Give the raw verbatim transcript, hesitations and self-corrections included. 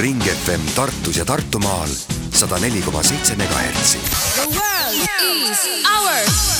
Ring F M Tartus ja Tartumaal sada neli koma seitse megahertsi. The world is ours.